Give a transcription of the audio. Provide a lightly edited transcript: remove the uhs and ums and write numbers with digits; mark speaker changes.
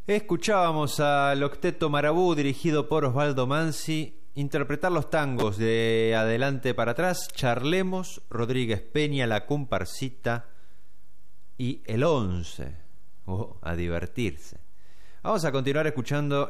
Speaker 1: Escuchábamos al Octeto Marabú, dirigido por Osvaldo Manzi, interpretar los tangos de Adelante para Atrás, Charlemos, Rodríguez Peña, La Comparsita y El 11. A divertirse. Vamos a continuar escuchando